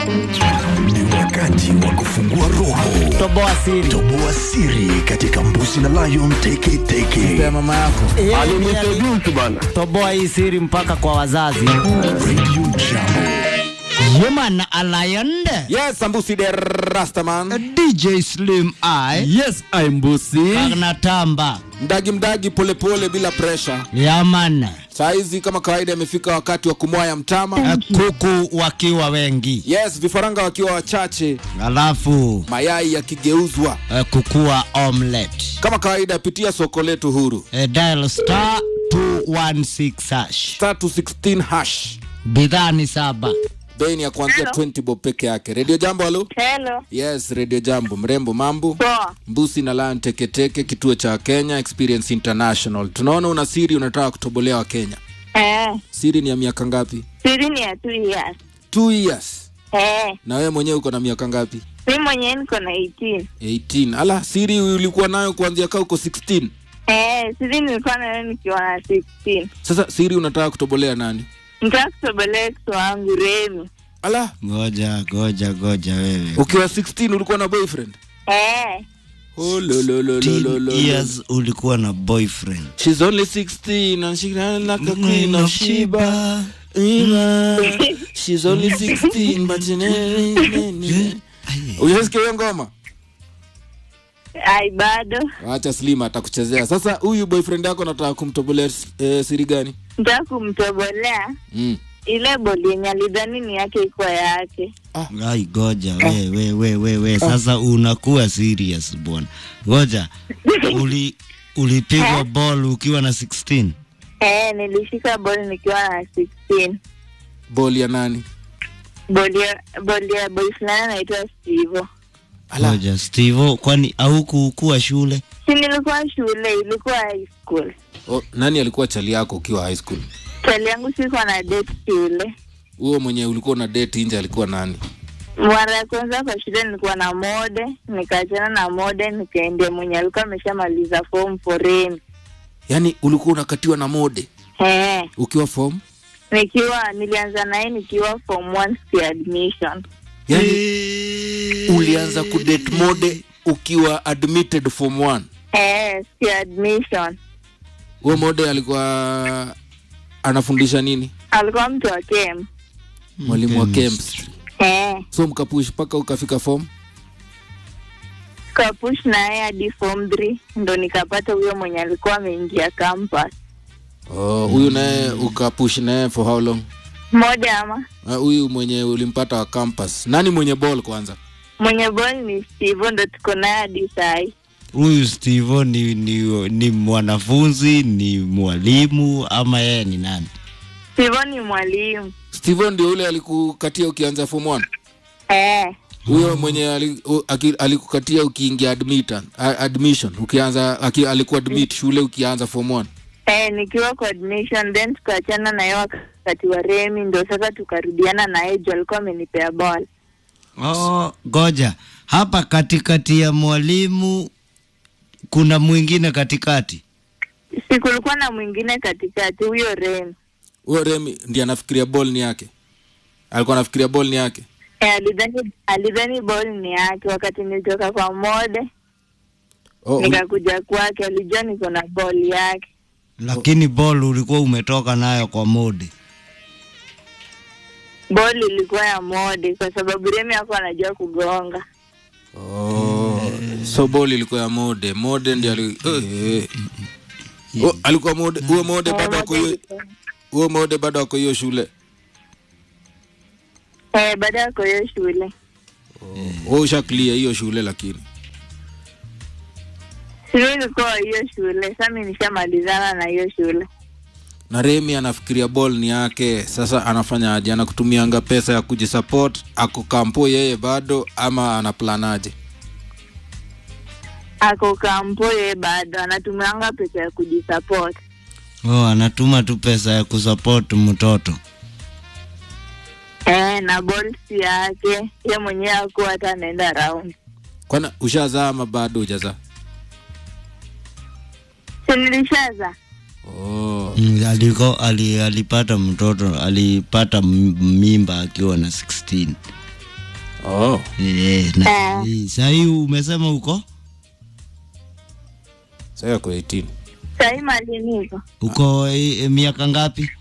Ni wakati wa kufungua roho. Toboa siri katika Mbusi na Lion Teke. Pia mama yako. Alimtojutu bana. Toboa hii siri mpaka kwa wazazi. Radio Jambo. Yeman Alayande. Yes, Mbusi the Rastaman. DJ Slim I. Yes, I'm Mbusi. Kagna Tamba. Mdagi pole bila pressure. Yaman. Saizi kama kawaida imefika wakati wa kumwaya mtama. Kuku wakiwa wengi. Yes, vifaranga wakiwa wachache. Alafu mayai yakigeuzwa kukua omelette. Kama kawaida pitia soko letu huru. Dial star 216 hash. Star 216 hash. Bidhaa ni 7. Bei ni ya kuanzia 20 bob peke yake. Radio Jambo, halo? Hello. Yes, Radio Jambo. Mrembo mambo? Poa. Mbusi na Lion Teke, kituo cha Kenya Experience International. Tunaona una siri unataka kutobolea wa Kenya. Siri ni ya miaka ngapi? Siri ni ya 2 years. 2 years? Na wewe mwenyewe uko na miaka ngapi? Mimi mwenyewe niko na 18. 18. Ala, siri ulikuwa nayo kuanzia kama uko 16? Siri nilikuwa nayo nikiwa na 16. Sasa siri unataka kutobolea nani? Nataka kutobolea ex wangu Remi. Ala, Goja wewe. ukiwa 16 ulikuwa na boyfriend? Oh lo. Yes, ulikuwa na boyfriend. She's only 16 and she like a queen of Sheba. She's only 16 but Unasikia ngoma? Ai bado. Acha Slima atakuchezea. Sasa huyu boyfriend yako nataka kumtobolea siri gani? Nataka kumtobolea. Ile boli yenye alidhani ni yake iko yake. Ai goja wewe. Sasa unakuwa serious bwana. Goja. Ulipigwa ball ukiwa na 16? Nilishika boli nikiwa na 16. Boli ya nani? Boli ya boyfriend anaitwa Steve. Goja Steve, kwani haukuwa shule? Si nilikuwa shule, ilikuwa high school. Nani alikuwa chali yako ukiwa high school? Chali yangu sikuwa na date shule. Huo mwenye ulikuwa na date nje alikuwa nani? Mara ya kwanza kwa shule nilikuwa na mode, nikaachana na mode, nikaendea mwenye alikuwa ameshamaliza form 4. Yaani ulikuwa unakatiwa na mode? Ukiwa form? Nilianza naye nikiwa form 1 ski admission. Yaani ulianza kudate mode ukiwa admitted form 1? Ski admission. Huo mode alikuwa anafundisha nini? Alikuwa mtu wa chem. Mwalimu wa chemistry. So mkapush paka ukafika form? Kapush naye hadi form 3 ndo nikapata huyo mwenye alikuwa ameingia campus. Huyu naye ukapush naye for how long? Moja ama? Huyu mwenye ulimpata wa campus. Nani mwenye ball kwanza? Mwenye ball ni Steve, ndo tuko naye hadi sai. Huyu Steve ni mwanafunzi, ni mwalimu ama yeye ni nani? Steve ni mwalimu. Steve ndio yule alikukatia ukianza form 1? Huyo mwenye alikukatia ukiingia admission ukianza alikuwa admit shule ukianza form 1? Nikiwa kwa admission then tukaachana na yeye wakati wa Remi, ndio sasa tukarudiana na yeye, alikuwa amenipea ball. Goja. Hapa katikati ya mwalimu kuna mwingine katikati? Si kulikuwa na mwingine katikati, huyo Remi. Huyo Remi ndiye anafikiria ball ni yake? Alikuwa anafikiria ball ni yake? Alidhani ball ni yake wakati nilitoka kwa mode. Nikakuja kwake, alijua niko na ball yake. Lakini ball ulikuwa umetoka nayo kwa mode? Ball ilikuwa ya mode kwa sababu Remi hakuwa anajua kugonga. So ball ilikuwa ya mode. Mode ndiye alikuwa mode. Huo mode bado wako hiyo. Huo mode bado wako hiyo shule. Bado wako hiyo shule. Usha clear hiyo shule lakini. Sisi nilikuwa hiyo shule, sasa mimi nishamalizana na hiyo shule. Na Remi anafikiria ball ni yake, sasa anafanya aje? Anakutumianga pesa ya kujisupport, ako kampo yeye bado ama anaplanaje? Ako kampo yeye bado, anatumianga pesa ya kujisupport. Anatuma tu pesa ya kusupport mtoto. Na ball si yake, yeye mwenyewe hakuwa hata anaenda round. Kwana ushazaa ama bado hujazaa? Nilishaza. Alipata mtoto, alipata mimba akiwa na 16. Oh. Sasa umesema uko? Sasa uko 18. Sasa mali niko. Uko miaka ngapi?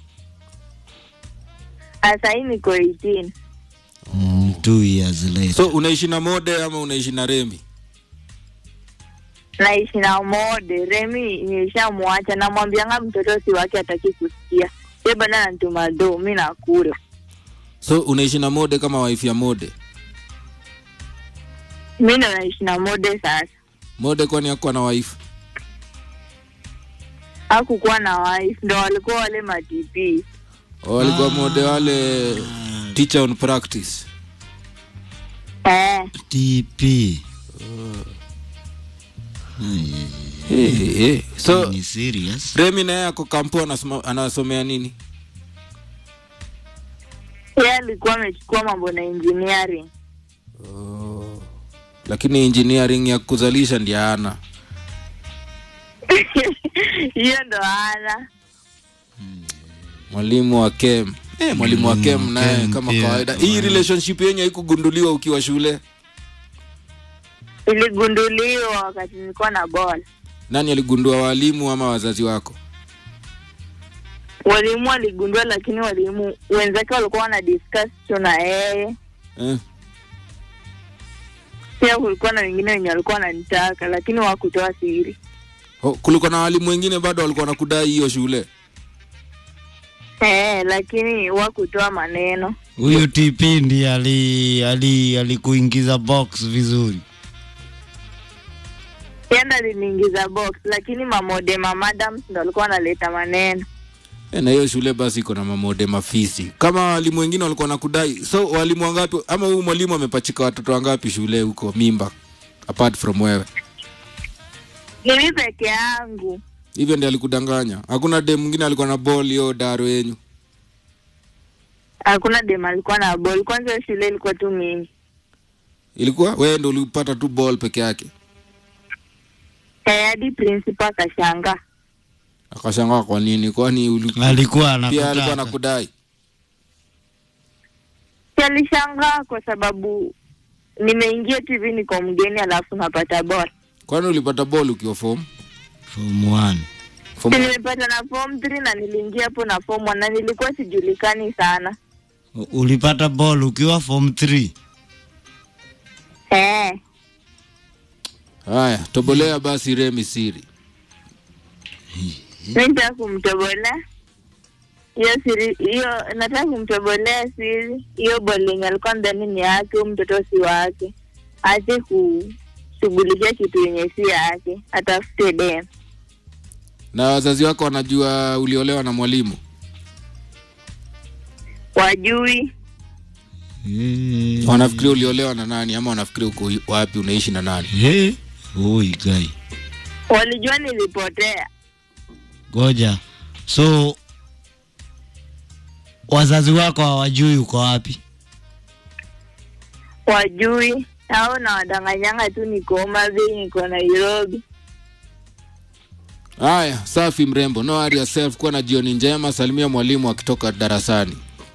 Sasa niko 18. 2 years later. So unaishi na Mode ama unaishi na Remi? Naishi na Mode. Remi nishamwacha, namwambianga mtoto si wake hataki kusikia. Yeye bana anatuma do, mimi nakula. So unaishi na Mode kama wife ya Mode? Mimi naishi na Mode sasa. Mode kwani hakuwa na wife? Hakukuwa na wife, ndo walikuwa wale matipi. Walikuwa Mode wale teacher on practice. TP. So ni serious. Remi naye ako kampo anasomea nini? Yeye alikuwa amechukua mambo na engineering. Lakini engineering ya kuzalisha ndio ana. Hiyo ndo ana. Mwalimu wa Kem. Mwalimu wa Kem naye kama kawaida. Hii relationship yenyewe haikugunduliwa ukiwa shule? Iligunduliwa wakati nilikuwa na ball. Nani aligundua, walimu ama wazazi wako? Walimu waligundua, lakini walimu wenzake walikuwa wana discuss na yeye. Pia kulikuwa na wengine wenye walikuwa wananitaka, lakini hawakutoa siri. Kulikuwa na walimu wengine bado walikuwa wanakudai hiyo shule? Lakini hawakutoa maneno. Huyu TP ndiye alikuingiza box vizuri. Yenda aliniingiza box, lakini mamode madam ndo walikuwa wanaleta maneno. Na hiyo shule basi iko na mamode mafisi. Kama walimu wengine walikuwa wanakudai, so walimu wangapi ama huyu mwalimu amepachika watoto wangapi shule huko mimba apart from wewe? Mimi peke yangu. Hivyo ndiye alikudanganya? Hakuna dem mwingine alikuwa na ball hiyo daro yenu? Hakuna dem alikuwa na ball. Kwanza shule ilikuwa tu mimi. Ilikuwa wewe ndio ulipata tu ball peke yake? Hadi principal akashangaa. Akashangaa kwa nini? Kwani alikuwa anakudai? Pia alikuwa anakudai. Alishangaa kwa sababu nimeingia TV niko mgeni alafu napata ball. Kwani ulipata ball ukiwa form 1? Nilipata na form 3 na niliingia hapo na form 1 na nilikuwa sijulikani sana. Ulipata ball ukiwa form 3? Haya, tobolea basi Remi siri. Nataka kumtobolea hiyo siri, hiyo nataka kumtobolea siri. Hiyo bowling alikuwa ndani ni yake, mtoto si wake. Aje kushughulikia kitu yenye si yake, atafute dem. Na wazazi wako wanajua uliolewa na mwalimu? Wajui. Wanafikiri uliolewa na nani ama wanafikiri uko wapi, unaishi na nani? Oi guy. Walijua nilipotea. Goja. So wazazi wako hawajui uko wapi? Wajui. Hao na wadanganyanga tu niko Mavi, niko Nairobi. Haya, safi mrembo. No worry yourself, kuwa na jioni njema. Salimia mwalimu akitoka darasani.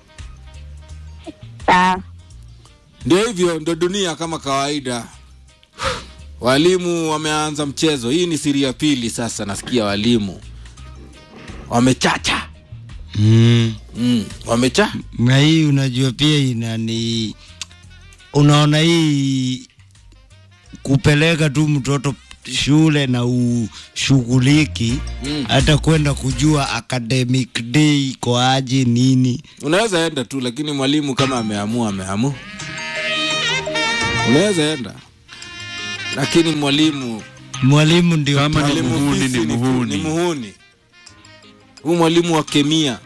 Ndio hivyo, ndio dunia kama kawaida. Walimu wameanza mchezo. Hii ni siri ya pili sasa, nasikia walimu wamechacha. Wamecha. Na hii unajua pia inani, unaona hii kupeleka tu mtoto shule na ushughuliki hata kwenda kujua academic day kwa aje nini. Unaweza enda tu, lakini mwalimu kama ameamua. Unaweza enda. Lakini mwalimu ndio kama ni muhuni. Huyu mwalimu wa kemia.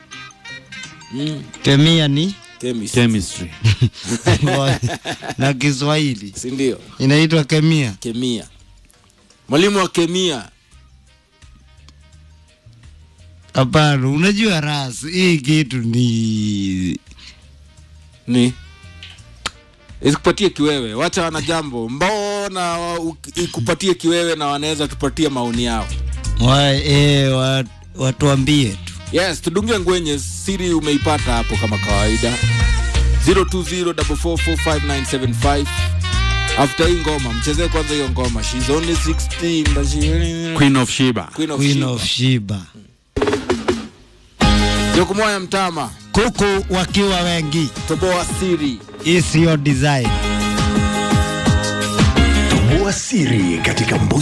Kemia ni chemistry. Na Kiswahili si ndio inaitwa kemia? Kemia. Mwalimu wa kemia. Hapana, unajua ras hii kitu ni isikupatie kiwewe. Wacha wana jambo. Mbona ikupatie kiwewe na wanaweza tupatie maoni yao. Watuambie tu. Yes, tudungie ngwenye siri umeipata hapo kama kawaida. 0204445975. After hii ngoma mchezee kwanza hiyo ngoma. She's only 16 but she Queen of Sheba. Queen of Sheba. Jokumoya Mtama. Kuku wakiwa wengi. Toboa siri. Is your design. Toboa siri katika